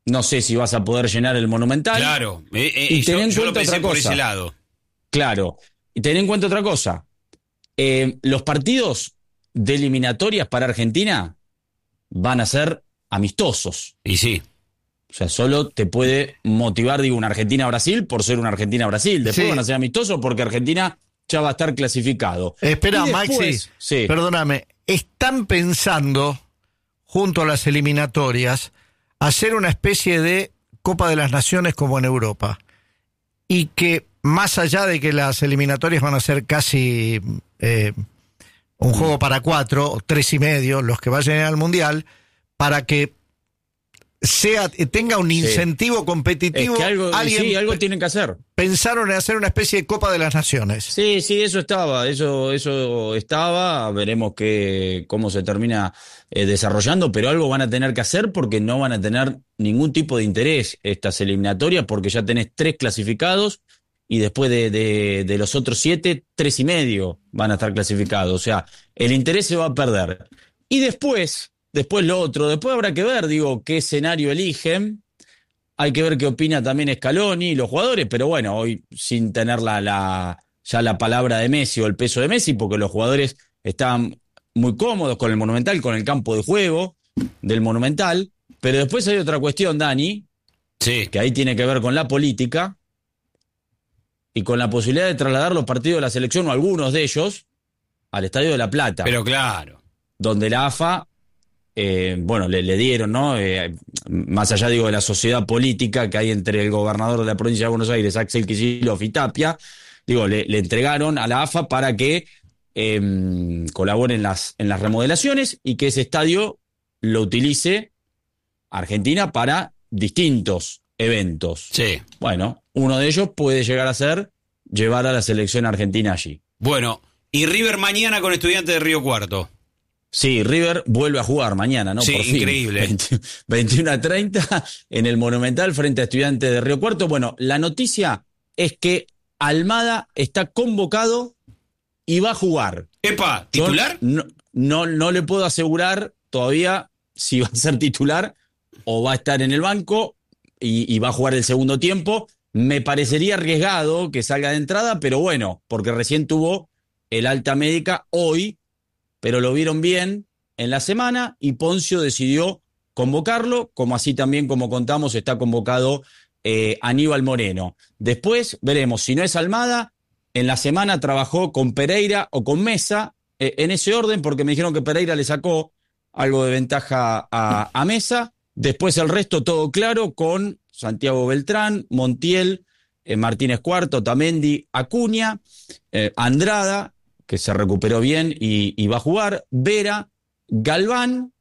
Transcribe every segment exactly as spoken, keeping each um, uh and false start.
no sé si vas a poder llenar el Monumental. Claro, eh, eh, y yo, ten en yo cuenta lo pensé otra por cosa. ese lado. Claro, y ten en cuenta otra cosa. Eh, los partidos de eliminatorias para Argentina van a ser amistosos. Y sí. O sea, solo te puede motivar, digo, una Argentina-Brasil por ser una Argentina-Brasil. Después Sí. van a ser amistosos porque Argentina ya va a estar clasificado. Espera, Y después- Maxi, sí. perdóname, están pensando, junto a las eliminatorias, hacer una especie de Copa de las Naciones como en Europa. Y que, más allá de que las eliminatorias van a ser casi eh, un juego para cuatro, o tres y medio, los que vayan al Mundial, para que sea tenga un incentivo competitivo. Es que algo, alguien sí, algo tienen que hacer. pensaron en hacer una especie de Copa de las Naciones. Sí, sí, eso estaba, eso, eso estaba, veremos que, cómo se termina eh, desarrollando, pero algo van a tener que hacer porque no van a tener ningún tipo de interés estas eliminatorias, porque ya tenés tres clasificados y después de, de, de los otros siete, tres y medio van a estar clasificados, o sea, el interés se va a perder. Y después, después lo otro, después habrá que ver, digo, qué escenario eligen. Hay que ver qué opina también Scaloni y los jugadores, pero bueno, hoy sin tener la, la, ya la palabra de Messi o el peso de Messi, porque los jugadores estaban muy cómodos con el Monumental, con el campo de juego del Monumental, pero después hay otra cuestión, Dani, Sí. que ahí tiene que ver con la política y con la posibilidad de trasladar los partidos de la selección o algunos de ellos al Estadio de La Plata, Pero claro. donde la A F A... Eh, bueno, le, le dieron, ¿no? Eh, más allá, digo, de la sociedad política que hay entre el gobernador de la provincia de Buenos Aires, Axel Kicillof y Tapia, digo, le, le entregaron a la A F A para que eh, colabore en las, en las remodelaciones y que ese estadio lo utilice Argentina para distintos eventos. Sí. Bueno, uno de ellos puede llegar a ser llevar a la selección argentina allí. Bueno, y River mañana con Estudiantes de Río Cuarto. Sí, River vuelve a jugar mañana, ¿no? Sí, Por fin. increíble. veinte, veintiuno a treinta en el Monumental frente a Estudiantes de Río Cuarto. Bueno, la noticia es que Almada está convocado y va a jugar. Epa, ¿titular? Yo no, no, no le puedo asegurar todavía si va a ser titular o va a estar en el banco y, y va a jugar el segundo tiempo. Me parecería arriesgado que salga de entrada, pero bueno, porque recién tuvo el alta médica hoy, pero lo vieron bien en la semana y Poncio decidió convocarlo, como así también, como contamos, está convocado eh, Aníbal Moreno. Después veremos, si no es Almada, en la semana trabajó con Pereira o con Mesa, eh, en ese orden, porque me dijeron que Pereira le sacó algo de ventaja a, a Mesa. Después el resto todo claro con Santiago Beltrán, Montiel, eh, Martínez Cuarto, Otamendi, Acuña, eh, Andrada, que se recuperó bien y, y va a jugar, Vera, Galván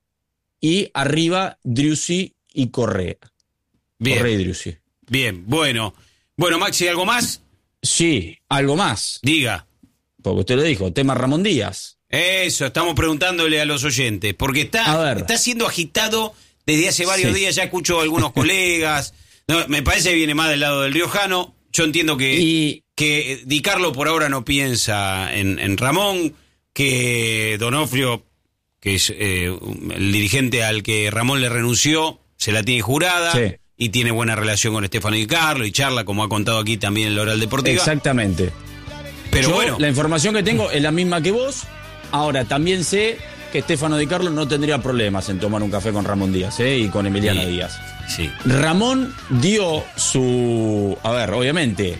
y arriba Driussi y Correa. Bien. Correa y Driussi. Bien, bueno. Bueno, Maxi, ¿algo más? Sí, algo más, Diga. porque usted lo dijo, tema Ramón Díaz. Eso, estamos preguntándole a los oyentes, porque A está, ver. está siendo agitado desde hace varios Sí. días, ya escucho a algunos colegas, no, me parece que viene más del lado del riojano, yo entiendo que, Y que Di Carlo por ahora no piensa en, en Ramón, que Donofrio, que es eh, el dirigente al que Ramón le renunció, se la tiene jurada, Sí. y tiene buena relación con Estefano Di Carlo, y charla, como ha contado aquí también en la Oral Deportiva. exactamente. Pero Yo, bueno, la información que tengo es la misma que vos. Ahora, también sé que Estefano Di Carlo no tendría problemas en tomar un café con Ramón Díaz, ¿eh? Y con Emiliano Sí. Díaz. sí. Ramón dio su, a ver, obviamente,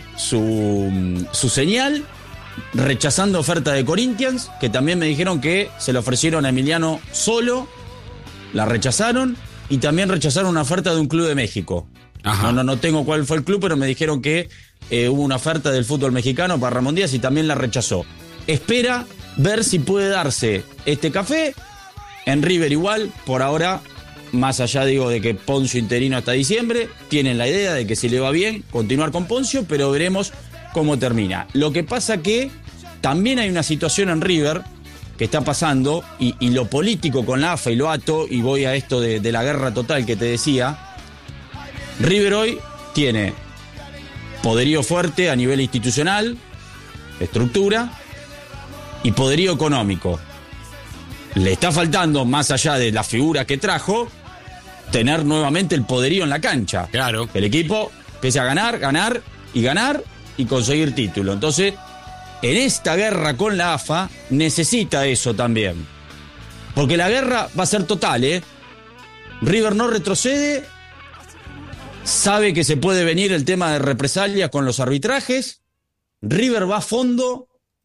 su, su señal rechazando oferta de Corinthians, que también me dijeron que se le ofrecieron a Emiliano solo, la rechazaron, y también rechazaron una oferta de un club de México. Ajá. No, no, no tengo cuál fue el club, pero me dijeron que eh, hubo una oferta del fútbol mexicano para Ramón Díaz y también la rechazó. Espera ver si puede darse este café. En River igual, por ahora, más allá digo de que Poncio interino hasta diciembre, tienen la idea de que si le va bien, continuar con Poncio, pero veremos cómo termina. Lo que pasa que también hay una situación en River que está pasando, y, y lo político con la A F A, y lo ato, y voy a esto de, de la guerra total que te decía. River hoy tiene poderío fuerte a nivel institucional, estructura y poderío económico. Le está faltando, más allá de las figuras que trajo, tener nuevamente el poderío en la cancha. Claro. Que el equipo empiece a ganar, ganar y ganar y conseguir título. Entonces, en esta guerra con la A F A, necesita eso también. Porque la guerra va a ser total, ¿eh? River no retrocede, sabe que se puede venir el tema de represalias con los arbitrajes, River va a fondo,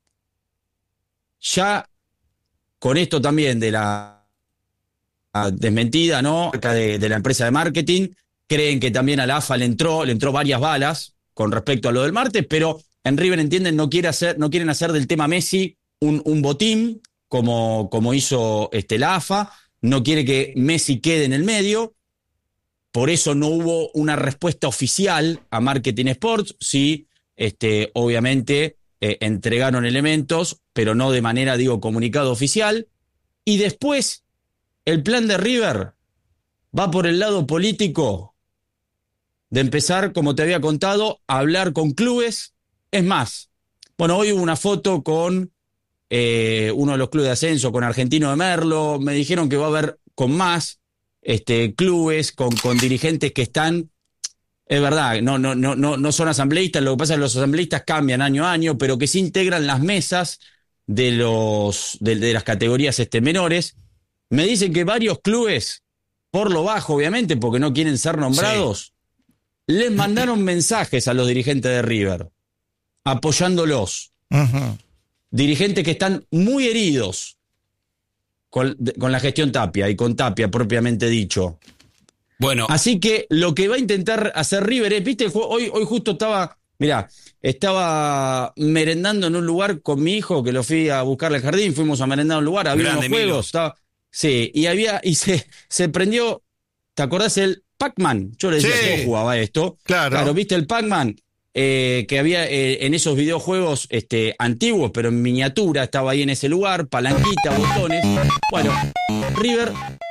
ya con esto también de la desmentida, ¿no? De, de la empresa de marketing, creen que también a la A F A le entró, le entró varias balas con respecto a lo del martes, pero en River entienden no quiere hacer, no quieren hacer del tema Messi un, un botín, como, como hizo este, la A F A, no quiere que Messi quede en el medio, por eso no hubo una respuesta oficial a Marketing Sports, sí, este, obviamente eh, entregaron elementos, pero no de manera, digo, comunicado oficial, y después el plan de River va por el lado político de empezar, como te había contado, a hablar con clubes. Es más, bueno, hoy hubo una foto con eh, uno de los clubes de ascenso, con Argentino de Merlo, me dijeron que va a haber con más este, clubes, con, con dirigentes que están, es verdad, no, no, no, no, no son asambleístas, lo que pasa es que los asambleístas cambian año a año, pero que se integran las mesas de, los, de, de las categorías este, menores. Me dicen que varios clubes, por lo bajo obviamente, porque no quieren ser nombrados, sí, les mandaron mensajes a los dirigentes de River, apoyándolos. Uh-huh. Dirigentes que están muy heridos con, con la gestión Tapia y con Tapia propiamente dicho. Bueno. Así que lo que va a intentar hacer River es, viste, hoy, hoy justo estaba, mirá, estaba merendando en un lugar con mi hijo, que lo fui a buscarle al jardín, fuimos a merendar a un lugar, había Grande, unos juegos, estaba, sí, y había, y se, se prendió, ¿te acordás el Pac-Man? Yo le decía sí, que jugaba esto. Claro. Claro, ¿viste el Pac-Man? Eh, que había eh, en esos videojuegos este, antiguos, pero en miniatura, estaba ahí en ese lugar, palanquita, botones. Bueno, River,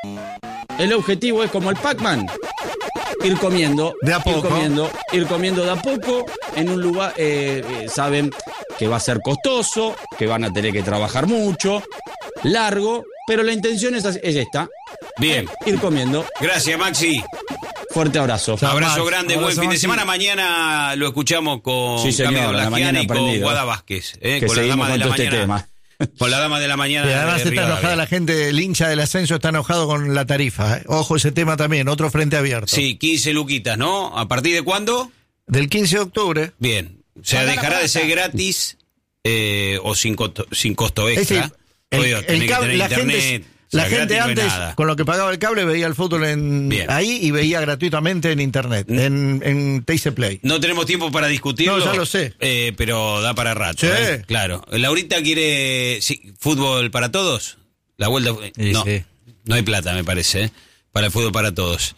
el objetivo es como el Pac-Man, ir comiendo, de a poco. ir comiendo, ir comiendo de a poco, en un lugar, eh, eh, saben que va a ser costoso, que van a tener que trabajar mucho, largo, pero la intención es, es esta. Bien. Ir comiendo. Gracias, Maxi. Fuerte abrazo. Abrazo Max, grande, abrazo, buen fin Maxi. de semana. Mañana lo escuchamos con sí, señor, Camilo la mañana Lagiani y con aprendido. Guada Vázquez. Eh, Que con la seguimos dama de con la todo este mañana. tema. Con la dama de la mañana. Y además de está Rivadavia. enojada la gente, el hincha del ascenso está enojado con la tarifa. ¿eh? Ojo ese tema también, otro frente abierto. Sí, quince luquitas, ¿no? ¿A partir de cuándo? Del quince de octubre. Bien. O sea, dejará de ser gratis eh, o sin costo, sin costo extra. Es decir, el, Oye, el tenés que cable, tener la internet, gente, o sea, la gente gratis no es antes, nada. con lo que pagaba el cable, veía el fútbol en Bien. ahí y veía gratuitamente en internet, en, en Teise Play. No tenemos tiempo para discutirlo. No, ya lo sé. Eh, pero da para rato. Sí. ¿eh? Claro. Laurita quiere sí, fútbol para todos. La vuelta. Sí, no, sí. no hay plata, me parece, ¿eh? Para el fútbol para todos.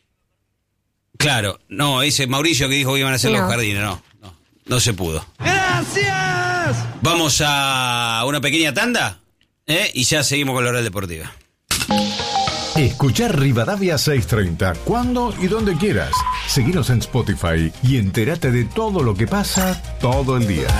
Claro, no, ese Mauricio que dijo que iban a hacer No. los jardines, no, no, no se pudo. ¡Gracias! Vamos a una pequeña tanda, ¿eh? Y ya seguimos con la hora deportiva. Escuchar Rivadavia seiscientos treinta cuando y donde quieras. Seguinos en Spotify y entérate de todo lo que pasa todo el día.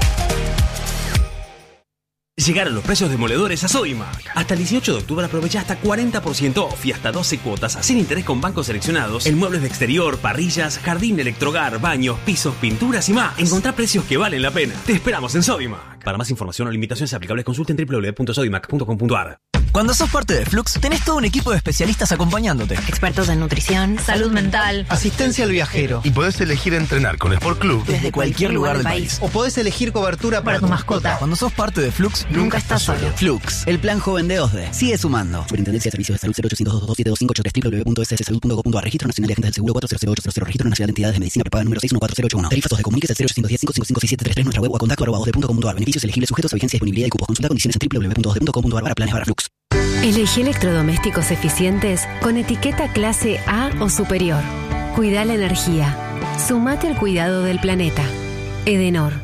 Llegaron los precios demoledores a Sodimac. Hasta el dieciocho de octubre aprovecha hasta cuarenta por ciento off y hasta doce cuotas sin interés con bancos seleccionados en muebles de exterior, parrillas, jardín, electrohogar, baños, pisos, pinturas y más. Encontrá precios que valen la pena. Te esperamos en Sodimac. Para más información o limitaciones aplicables consulten doble u doble u doble u punto sodimac punto com punto a r. Cuando sos parte de Flux, tenés todo un equipo de especialistas acompañándote. Expertos en nutrición, salud mental. Asistencia al viajero. Y podés elegir entrenar con Sport Club Desde cualquier lugar del país. O podés elegir cobertura Para tu mascota. Cuando sos parte de Flux, Nunca estás solo. Flux, el plan joven de OSDE. Sigue sumando. Superintendencia de Servicios de Salud cero ochocientos dos dos siete dos cinco ocho tres doble u doble u doble u punto s s salud punto co punto a r. Registro Nacional de Agentes del Seguro cuatro cero cero ocho cero cero. Registro Nacional de Entidades de Medicina Prepaga número seis uno cuatro cero ocho uno. Tarifas de comuniques al cero ochocientos diez cinco cinco cinco seis siete tres tres. Nuestra web o a contacto arroba osde punto com punto a r. Beneficios elegibles sujetos a vigencia, disponibilidad y cupos. Consulta condiciones en doble u doble u doble u punto osde punto com punto a r. Para planes para Flux. Elegí electrodomésticos eficientes con etiqueta clase A o superior. Cuida la energía. Sumate al cuidado del planeta. Edenor.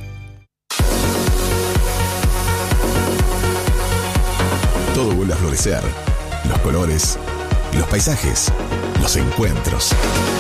Todo vuelve a florecer. Los colores, los paisajes, los encuentros.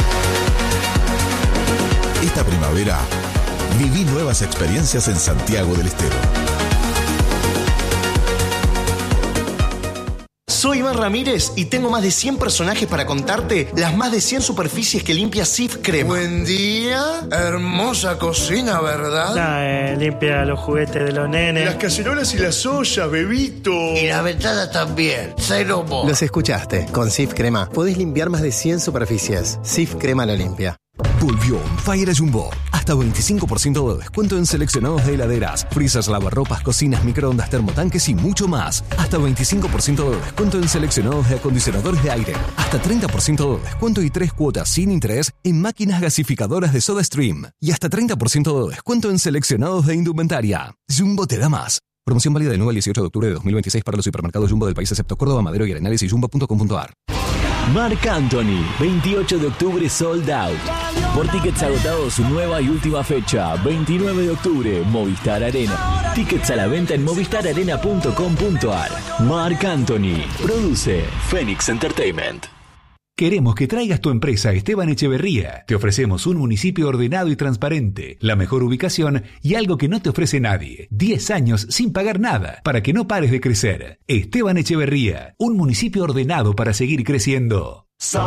Esta primavera, viví nuevas experiencias en Santiago del Estero. Soy Iván Ramírez y tengo más de cien personajes para contarte las más de cien superficies que limpia Sif Crema. Buen día, hermosa cocina, ¿verdad? Nah, eh, limpia los juguetes de los nenes. Las cacerolas y las ollas, bebito. Y la ventana también, cero mo. Los escuchaste, con Sif Crema podés limpiar más de cien superficies. Sif Crema lo limpia. Volvió on Fire Jumbo. Hasta veinticinco por ciento de descuento en seleccionados de heladeras, freezers, lavarropas, cocinas, microondas, termotanques y mucho más. Hasta veinticinco por ciento de descuento en seleccionados de acondicionadores de aire. Hasta treinta por ciento de descuento y tres cuotas sin interés en máquinas gasificadoras de SodaStream. Y hasta treinta por ciento de descuento en seleccionados de indumentaria. Jumbo te da más. Promoción válida del nueve al dieciocho de octubre de dos mil veintiséis para los supermercados Jumbo del país excepto Córdoba, Madero y Arenales y jumbo punto com punto a r. Marc Anthony, veintiocho de octubre sold out. Por tickets agotados, su nueva y última fecha, veintinueve de octubre, Movistar Arena. Tickets a la venta en movistar arena punto com punto a r. Marc Anthony, produce Phoenix Entertainment. Queremos que traigas tu empresa a Esteban Echeverría. Te ofrecemos un municipio ordenado y transparente, la mejor ubicación y algo que no te ofrece nadie. diez años sin pagar nada, para que no pares de crecer. Esteban Echeverría, un municipio ordenado para seguir creciendo.